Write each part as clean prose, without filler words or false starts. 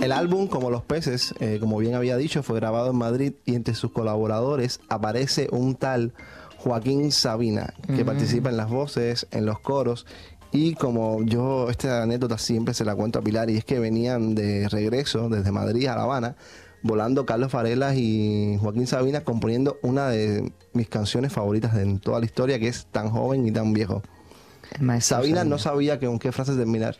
El álbum, como Los Peces, como bien había dicho, fue grabado en Madrid y entre sus colaboradores aparece un tal Joaquín Sabina, que participa en las voces, en los coros. Y como yo, esta anécdota siempre se la cuento a Pilar, y es que venían de regreso desde Madrid a La Habana, volando Carlos Varela y Joaquín Sabina, componiendo una de mis canciones favoritas en toda la historia, que es Tan joven y tan viejo. Sabina no sabía con qué frase terminar.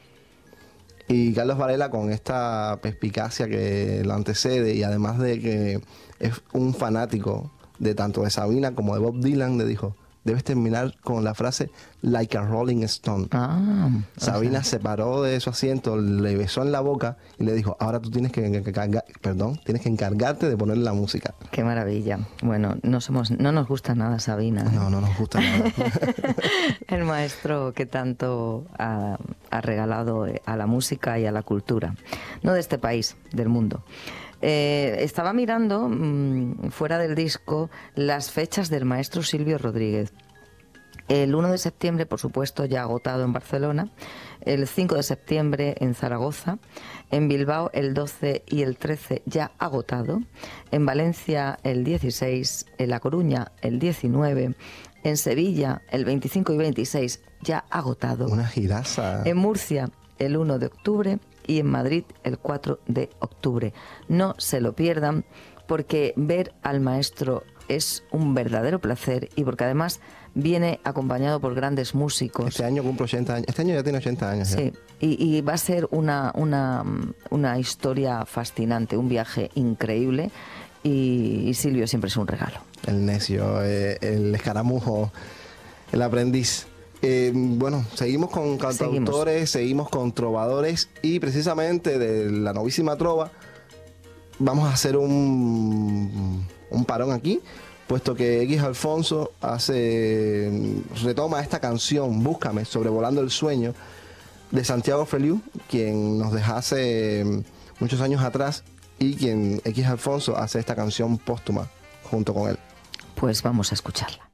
Y Carlos Varela, con esta perspicacia que lo antecede, y además de que es un fanático de tanto de Sabina como de Bob Dylan, le dijo: debes terminar con la frase like a Rolling Stone. Sabina se paró de su asiento, le besó en la boca y le dijo: ahora tú tienes que encargarte de poner la música. Qué maravilla. Bueno, no nos gusta nada Sabina, ¿eh? No nos gusta nada. El maestro que tanto ha regalado a la música y a la cultura, no de este país, del mundo. Estaba mirando fuera del disco las fechas del maestro Silvio Rodríguez. El 1 de septiembre, por supuesto, ya agotado en Barcelona. El 5 de septiembre en Zaragoza. En Bilbao el 12 y el 13 ya agotado. En Valencia el 16. En La Coruña el 19. En Sevilla el 25 y 26 ya agotado. Una giraza. En Murcia el 1 de octubre. Y en Madrid el 4 de octubre. No se lo pierdan, porque ver al maestro es un verdadero placer, y porque además viene acompañado por grandes músicos. Este año cumple 80 años. Este año ya tiene 80 años. Sí, y va a ser una historia fascinante, un viaje increíble, y Silvio siempre es un regalo. El necio, el escaramujo, el aprendiz. Bueno, seguimos con cantautores, seguimos con trovadores, y precisamente de la novísima trova vamos a hacer un parón aquí, puesto que X Alfonso retoma esta canción, Búscame, sobrevolando el sueño, de Santiago Feliú, quien nos dejase muchos años atrás, y quien X Alfonso hace esta canción póstuma junto con él. Pues vamos a escucharla.